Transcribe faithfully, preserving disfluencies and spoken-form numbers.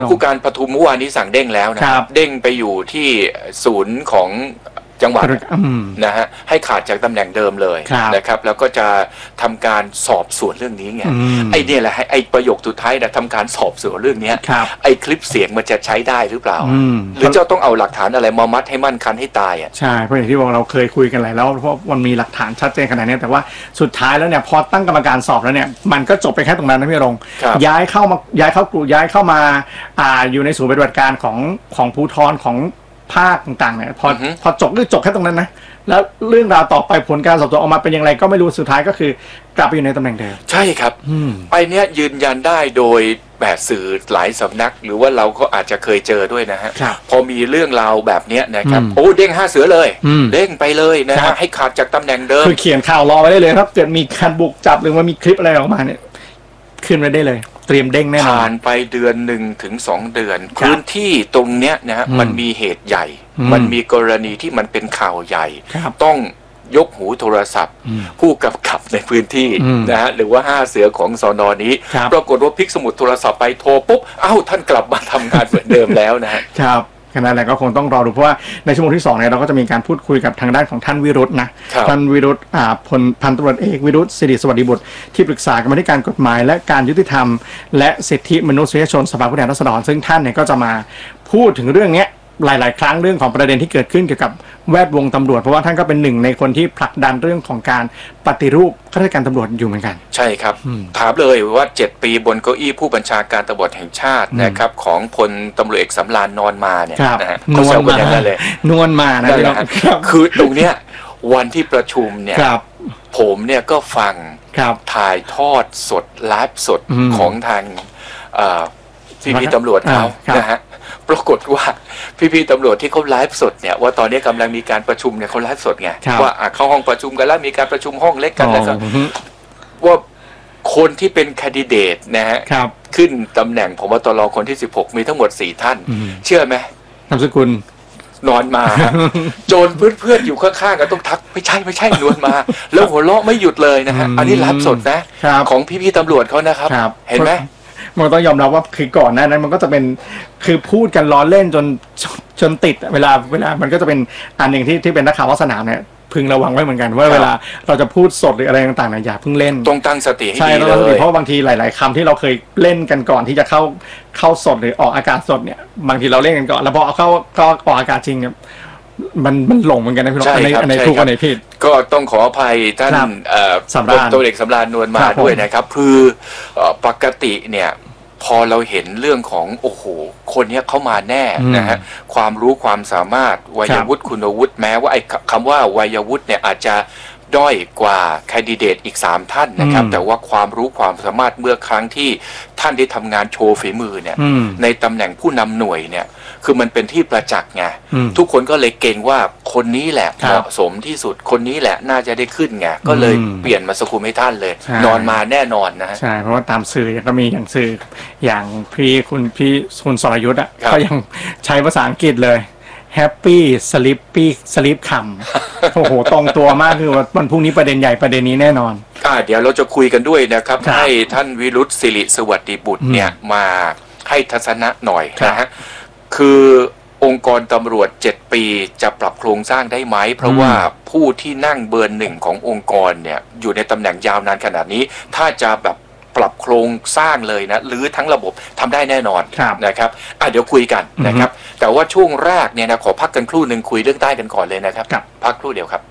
ผู้การปทุมเมื่อวานนี้สั่งเด้งแล้วนะครับเด้งไปอยู่ที่ศูนย์ของจังหวัดนะฮะให้ขาดจากตำแหน่งเดิมเลยนะครับแล้วก็จะทำการสอบสวนเรื่องนี้ไงไอ้เนี่ยแหละไอ้ประโยคสุดท้ายนะทำการสอบสวนเรื่องนี้ไอ้คลิปเสียงมันจะใช้ได้หรือเปล่าหรือเจ้าต้องเอาหลักฐานอะไรมามัดให้มั่นคันให้ตายอ่ะใช่เพราะอย่างที่บอกเราเคยคุยกันหลายแล้วเพราะมันมีหลักฐานชัดเจนขนาดนี้แต่ว่าสุดท้ายแล้วเนี่ยพอตั้งกรรมการสอบแล้วเนี่ยมันก็จบไปแค่ตรงนั้นนะพี่รงย้ายเข้ามาย้ายเข้ากลุ่มย้ายเข้ามาอ่าอยู่ในศูนย์ปฏิบัติการของของภูธรของภาคต่างๆเนี่ยพอพอจบก็จบแค่ตรงนั้นนะแล้วเรื่องราวต่อไปผลการสอบสวนออกมาเป็นอย่างไรก็ไม่รู้สุดท้ายก็คือกลับไปอยู่ในตำแหน่งเดิมใช่ครับไปเนี้ยยืนยันได้โดยแบบสื่อหลายสำนักหรือว่าเราก็อาจจะเคยเจอด้วยนะฮะพอมีเรื่องราวแบบเนี้ยนะครับโอ้เด้งห้าเสือเลยเด้งไปเลยนะฮะให้ขาดจากตำแหน่งเดิมคือเขียนข่าวรอไว้ได้เลยครับเกิดมีการบุกจับหรือว่ามีคลิปอะไรออกมาเนี่ยขึ้นไว้ได้เลยเตรียมเด้งแน่นอนผ่านไปเดือนหนึ่งถึงสองเดือนพื้นที่ตรงเนี้ยนะฮะมันมีเหตุใหญ่มันมีกรณีที่มันเป็นข่าวใหญ่ต้องยกหูโทรศัพท์ผู้กำกับในพื้นที่นะฮะหรือว่าห้าเสือของสน.นี้ปรากฏว่าพลิกสมุดโทรศัพท์ไปโทรปุ๊บเอ้าท่านกลับมาทำงานเหมือนเดิมแล้วนะฮะครับขณะนั้นก็คงต้องรอดูเพราะว่าในชั่วโมงที่สองเนี่ยเราก็จะมีการพูดคุยกับทางด้านของท่านวิรุธนะท่านวิรุธอ่าพลพันตำรวจเอกวิรุธสิริสวัสดิบุตรที่ปรึกษากรรมธิการกฎหมายและการยุติธรรมและสิทธิมนุษยชนสภาผู้แทนราษฎรซึ่งท่านเนี่ยก็จะมาพูดถึงเรื่องนี้หลายๆครั้งเรื่องของประเด็นที่เกิดขึ้นเกี่ยวกับแวดวงตำรวจเพราะว่าท่านก็เป็นหนึ่งในคนที่ผลักดันเรื่องของการปฏิรูปข้าราชการตำรวจอยู่เหมือนกันใช่ครับถามเลยว่าเจ็ดปีบนเก้าอี้ผู้บัญชาการตำรวจแห่งชาตินะครับของพลตำรวจเอกสำราญนอนมาเนี่ยนะฮะนวลมาเลยนวลมานะคือตรงเนี้ยวันที่ประชุมเนี่ยผมเนี่ยก็ฟังถ่ายทอดสดไลฟ์สดของทางพี่พี่ตำรวจเขานะฮะปรากฏว่าพี่ๆตำรวจที่เขาไลฟ์สดเนี่ยว่าตอนนี้กำลังมีการประชุมเนี่ยเขาไลฟ์สดไงว่าเข้าห้องประชุมกันแล้วมีการประชุมห้องเล็กกันแล้วก็ว่าคนที่เป็นแคนดิเดตนะฮะขึ้นตำแหน่งผบตรคนที่สิบหกมีทั้งหมดสี่ท่านเชื่อไหมนามสกุลนอนมาโจรเพื่อนๆอยู่ข้างๆก็ต้องทักไม่ใช่ไม่ใช่นวลมาแล้วหัวเราะไม่หยุดเลยนะฮะอันนี้ไลฟ์สดนะของพี่ๆตำรวจเขานะครับเห็นไหมมันต้องยอมรับว่าคือก่อนหน้านั้นมันก็จะเป็นคือพูดกันล้อเล่นจนจนติดเวลาเวลามันก็จะเป็นอันหนึ่งที่ที่เป็นนักข่าววัฒนามเนี่ยพึงระวังไว้เหมือนกันว่าเวลาเราจะพูดสดหรืออะไรต่างๆเนี่ยอย่าเพิ่งเล่นต้องตั้งสติให้ดีเลยเพราะบางทีหลายๆคำที่เราเคยเล่นกันก่อนที่จะเข้าเข้าสดหรือออกอากาศสดเนี่ยบางทีเราเล่นกันก่อนแล้วพอเอาเข้าก็ออกอากาศจริงเนี่ยมันมันหลงเหมือนกันนะพี่น้องในในถูกในผิดก็ต้องขออภัยท่านตัวเด็กสำราญนวลมาด้วยนะครับคือปกติเนี่ยพอเราเห็นเรื่องของโอ้โหคนนี้เข้ามาแน่นะฮะความรู้ความสามารถวัยวุฒิคุณวุฒิแม้ว่าไอ้คำว่าวัยวุฒิเนี่ยอาจจะด้อยกว่าแคนดิเดตอีกสามท่านนะครับแต่ว่าความรู้ความสามารถเมื่อครั้งที่ท่านได้ทำงานโชว์ฝีมือเนี่ยในตำแหน่งผู้นำหน่วยเนี่ยคือมันเป็นที่ประจักษ์ไงทุกคนก็เลยเก่งว่าคนนี้แหละเหมาะสมที่สุดคนนี้แหละน่าจะได้ขึ้นไงก็เลยเปลี่ยนมาสกุลให้ท่านเลยนอนมาแน่นอนนะใช่เพราะว่าตามสื่อก็มีอย่างสื่ออย่างพี่คุณพี่คุณสรยุทธ์อ่ะก็ยังใช้ภาษาอังกฤษเลยแฮปปี้สลิปปี้สลิปคำโอ้โหตรงตัวมากคือวันพรุ่งนี้ประเด็นใหญ่ประเด็นนี้แน่นอนอ่าเดี๋ยวเราจะคุยกันด้วยนะครับให้ท่านวิรุธศิริสวัสดิบุตรเนี่ยมาให้ทัศนะหน่อยนะฮะคือองค์กรตำรวจเจ็ดปีจะปรับโครงสร้างได้ไหมเพราะว่าผู้ที่นั่งเบอร์หนึ่งขององค์กรเนี่ยอยู่ในตำแหน่งยาวนานขนาดนี้ถ้าจะแบบปรับโครงสร้างเลยนะหรือทั้งระบบทำได้แน่นอนนะครับอ่ะเดี๋ยวคุยกันนะครับแต่ว่าช่วงแรกเนี่ยนะขอพักกันครู่หนึ่งคุยเรื่องใต้กันก่อนเลยนะครับพักครู่เดียวครับ